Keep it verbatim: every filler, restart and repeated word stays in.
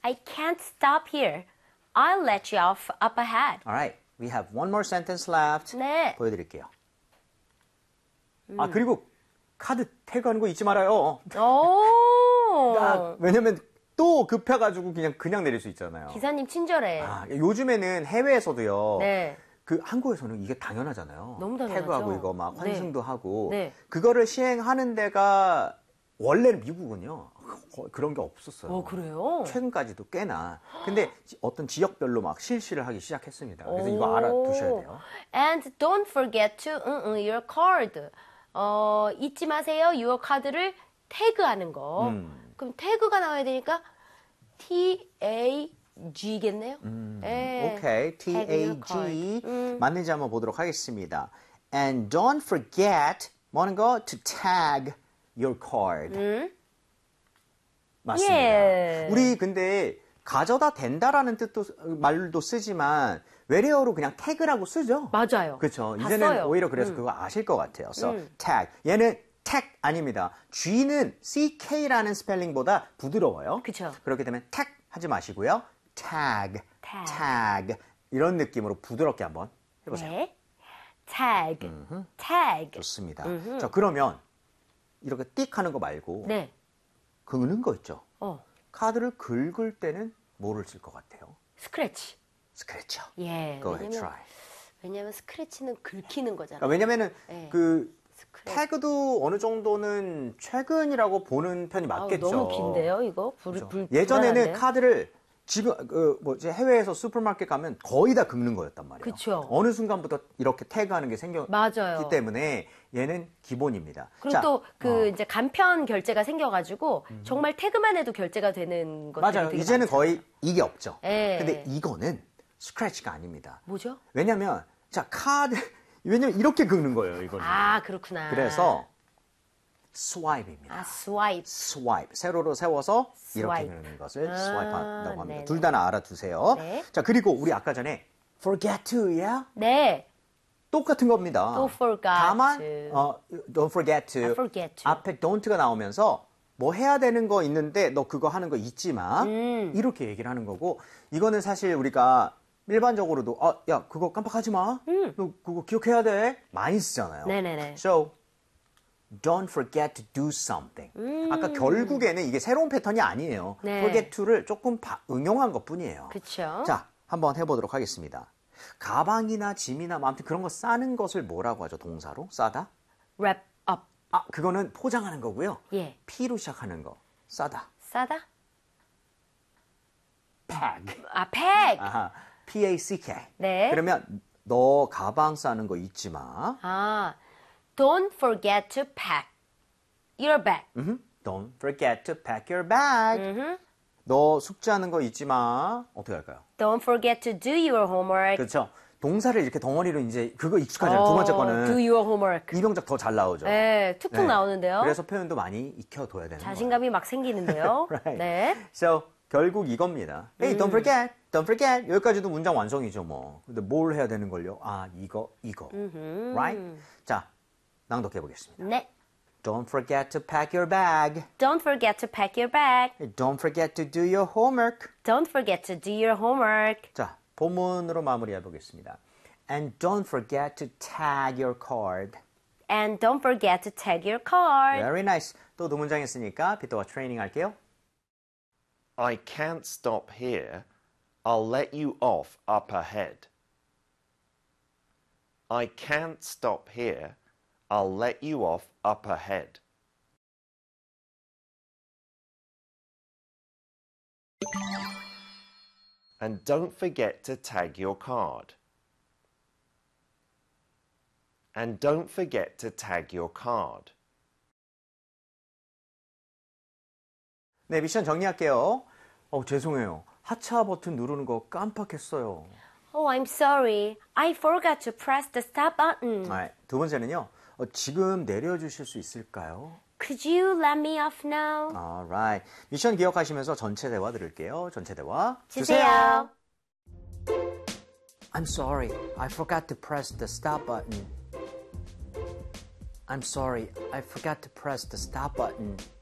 I can't stop here. I'll let you off up ahead. Alright, we have one more sentence left. 네. 보여드릴게요. 음. 아 그리고 카드 태그하는 거 잊지 말아요. 오. 아, 왜냐면 또 급해가지고 그냥 그냥 내릴 수 있잖아요. 기사님 친절해. 아, 요즘에는 해외에서도요. 네. 그 한국에서는 이게 당연하잖아요. 너무 당연하죠. 태그하고 이거 막 환승도 네. 하고 네. 그거를 시행하는 데가 원래는 미국은요. 그런 게 없었어요. 어, 그래요? 최근까지도 꽤나. 근데 어떤 지역별로 막 실시를 하기 시작했습니다. 그래서 이거 알아두셔야 돼요. And don't forget to 응, 응, your card. 어, 잊지 마세요. your card를 태그하는 거. 음. 그럼 태그가 나와야 되니까 T A G겠네요. 음, 네. 오케이. T A G. 음. 맞는지 한번 보도록 하겠습니다. And don't forget 뭐는 거? To tag your card. 음? 맞습니다. 예. 우리 근데 가져다 댄다라는 뜻도 말도 쓰지만 외래어로 그냥 태그라고 쓰죠. 맞아요. 그렇죠. 이제는 써요. 오히려 그래서 음. 그거 아실 것 같아요. So 음. tag 얘는 tag 아닙니다. G는 ck라는 스펠링보다 부드러워요. 그렇죠. 그렇게 되면 tag 하지 마시고요. tag, tag. tag 이런 느낌으로 부드럽게 한번 해보세요. 네. tag, 음흠. tag. 좋습니다. 음흠. 자 그러면 이렇게 띡 하는 거 말고 네. 긁는 거 있죠. 어. 카드를 긁을 때는 뭐를 쓸 것 같아요? 스크래치. 스크래치요. 예. Go ahead, 왜냐면, try. 왜냐면 스크래치는 긁히는 거잖아요. 그러니까 왜냐면은 네. 그 스크래치. 태그도 어느 정도는 최근이라고 보는 편이 맞겠죠. 아우, 너무 긴데요, 이거? 불, 그렇죠. 불, 예전에는 불안한데요? 카드를 지금 그 뭐지 해외에서 슈퍼마켓 가면 거의 다 긁는 거였단 말이에요. 그쵸. 어느 순간부터 이렇게 태그하는 게 생겼기 맞아요. 때문에 얘는 기본입니다. 그리고 또 그 어. 이제 간편 결제가 생겨가지고 정말 태그만 해도 결제가 되는 것들이 맞아요. 되게 이제는 많잖아요. 거의 이게 없죠. 예. 근데 이거는 스크래치가 아닙니다. 뭐죠? 왜냐면 자 카드 왜냐면 이렇게 긁는 거예요. 이거는. 아, 그렇구나. 그래서 스와이프입니다. 아, 스와이프. 스와이프. 세로로 세워서 이렇게 스와이프. 긁는 것을 아, 스와이프한다고 합니다. 네네. 둘 다 알아두세요. 네. 자 그리고 우리 아까 전에 forget to, yeah? 네. 똑같은 겁니다. Don't forget 다만 to. 어, don't forget to. I forget to. 앞에 don't가 나오면서 뭐 해야 되는 거 있는데 너 그거 하는 거 잊지 마. 음. 이렇게 얘기를 하는 거고 이거는 사실 우리가 일반적으로도 아, 야 그거 깜빡하지 마. 음. 너 그거 기억해야 돼. 많이 쓰잖아요. 네네네. So don't forget to do something. 음. 아까 결국에는 이게 새로운 패턴이 아니에요. 네. forget to를 조금 바, 응용한 것뿐이에요. 그쵸. 자, 한번 해보도록 하겠습니다. 가방이나 짐이나 뭐 아무튼 그런 거 싸는 것을 뭐라고 하죠? 동사로? 싸다? wrap up. 아, 그거는 포장하는 거고요. 예. P로 시작하는 거. 싸다. 싸다? pack. 아, pack. 아하. P A C K. 네. 그러면 너 가방 싸는 거 잊지 마. 아, don't forget to pack your bag. 음흠. Don't forget to pack your bag. 음흠. 너 숙제하는 거 잊지 마. 어떻게 할까요? Don't forget to do your homework. 그렇죠. 동사를 이렇게 덩어리로 이제 그거 익숙하잖아요. 두 번째 거는. do your homework. 이병작 더 잘 나오죠. 네, 툭툭 네. 나오는데요. 그래서 표현도 많이 익혀둬야 되는 거예요. 자신감이 막 생기는데요. Right. 네. So, 결국 이겁니다. Hey, don't forget, don't forget. 여기까지도 문장 완성이죠, 뭐. 근데 뭘 해야 되는 걸요? 아, 이거, 이거. Right? 자, 낭독해 보겠습니다. 네. Don't forget to pack your bag. Don't forget to pack your bag. Don't forget to do your homework. Don't forget to do your homework. 자, 본문으로 마무리해 보겠습니다. And don't forget to tag your card. And don't forget to tag your card. Very nice. 또 두 문장 했으니까 비토와 트레이닝 할게요. I can't stop here. I'll let you off up ahead. I can't stop here. I'll let you off up ahead. And don't forget to tag your card. And don't forget to tag your card. 네, 미션 정리할게요. 어, 죄송해요. 하차 버튼 누르는 거 깜빡했어요. Oh, I'm sorry. I forgot to press the stop button. 아, 두 번째는요. 어, 지금 내려주실 수 있을까요? Could you let me off now? Alright. 미션 기억하시면서 전체 대화 들을게요. 전체 대화 주세요. I'm sorry. I forgot to press the stop button. I'm sorry. I forgot to press the stop button.